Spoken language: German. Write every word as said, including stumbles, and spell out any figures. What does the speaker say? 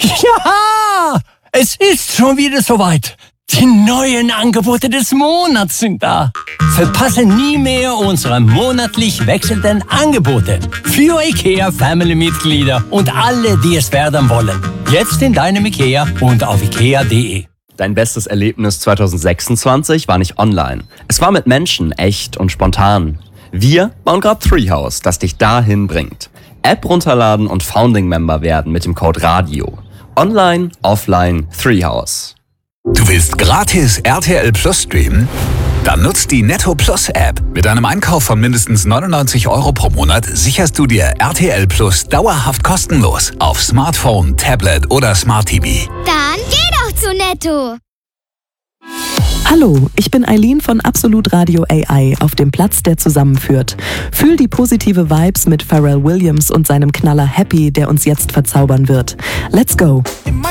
Ja, es ist schon wieder soweit. Die neuen Angebote des Monats sind da. Verpasse nie mehr unsere monatlich wechselnden Angebote für IKEA Family-Mitglieder und alle, die es werden wollen. Jetzt in deinem IKEA und auf ikea punkt de. Dein bestes Erlebnis zwanzig sechsundzwanzig war nicht online. Es war mit Menschen, echt und spontan. Wir bauen gerade Treehouse, das dich dahin bringt. App runterladen und Founding-Member werden mit dem Code RADIO. Online, offline, Treehouse. Du willst gratis R T L Plus streamen? Dann nutzt die Netto Plus App. Mit einem Einkauf von mindestens neunundneunzig Euro pro Monat sicherst du dir R T L Plus dauerhaft kostenlos auf Smartphone, Tablet oder Smart T V. Dann geh doch zu Netto! Hallo, ich bin Eileen von Absolut Radio A I auf dem Platz, der zusammenführt. Fühl die positive Vibes mit Pharrell Williams und seinem Knaller Happy, der uns jetzt verzaubern wird. Let's go!